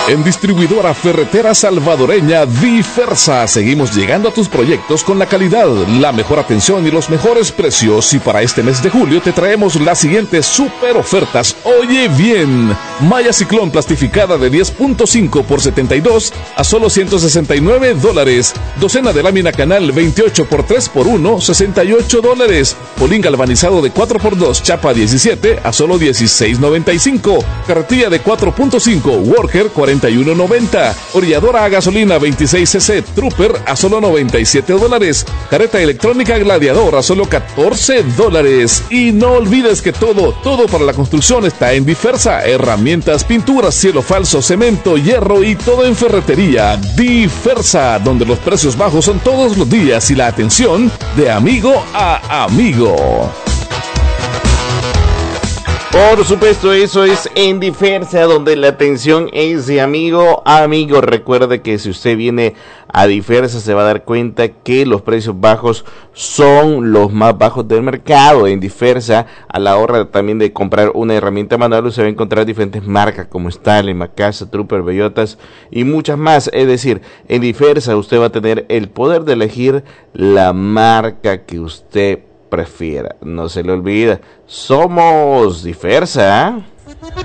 En Distribuidora Ferretera Salvadoreña Diversa, seguimos llegando a tus proyectos con la calidad, la mejor atención y los mejores precios. Y para este mes de julio te traemos las siguientes super ofertas. Oye bien, malla ciclón plastificada de 10.5 por 72 a solo $169. Docena de lámina canal 28 por 3 por 1, $68. Polín galvanizado de 4x2 chapa 17 a solo $16.95. Carretilla de 4.5 Worker 41.90. Orilladora a gasolina 26cc Trooper a solo $97. Carreta electrónica Gladiador a solo $14. Y no olvides que todo para la construcción está en Diversa. Herramientas, pinturas, cielo falso, cemento, hierro y todo en ferretería. Diversa, donde los precios bajos son todos los días y la atención de amigo a amigo. Por supuesto, eso es en Diversa, donde la atención es de amigo a amigo. Recuerde que si usted viene a Diversa se va a dar cuenta que los precios bajos son los más bajos del mercado. En Diversa, a la hora también de comprar una herramienta manual, usted va a encontrar diferentes marcas como Stanley, Macasa, Trooper, Bellotas y muchas más. Es decir, en Diversa usted va a tener el poder de elegir la marca que usted prefiera. No se le olvida, somos Diversa.